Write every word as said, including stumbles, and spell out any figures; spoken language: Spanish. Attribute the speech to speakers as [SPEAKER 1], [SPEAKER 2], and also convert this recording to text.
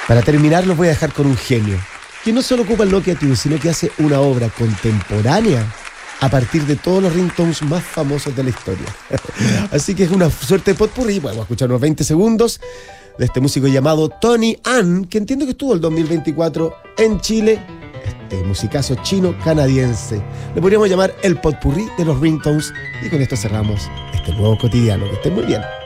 [SPEAKER 1] Para terminar, los voy a dejar con un genio, que no solo ocupa el Nokia Two, sino que hace una obra contemporánea a partir de todos los ringtones más famosos de la historia. Así que es una suerte de potpourri. Vamos a escuchar unos veinte segundos de este músico llamado Tony An, que entiendo que estuvo el dos mil veinticuatro en Chile. Este musicazo chino-canadiense. Le podríamos llamar el potpourri de los ringtones. Y con esto cerramos este nuevo cotidiano. Que estén muy bien.